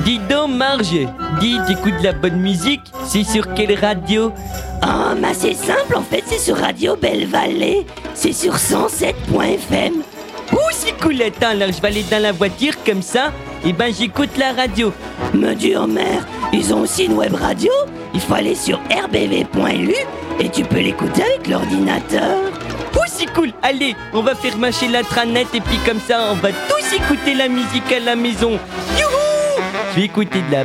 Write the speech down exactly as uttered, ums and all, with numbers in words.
Dis donc Marge, dis, t'écoutes de la bonne musique? C'est sur quelle radio? Ah, bah c'est simple en fait, c'est sur Radio Belle Vallée. C'est sur cent sept point F M. Ouh, c'est cool, attends, alors je vais aller dans la voiture comme ça, et ben j'écoute la radio. Me dire mère, ils ont aussi une web radio. Il faut aller sur r b v point l u et tu peux l'écouter avec l'ordinateur. Ouh, c'est cool, allez, on va faire marcher l'intranet et puis comme ça on va tous écouter la musique à la maison. Youhou! Je vais écouter de la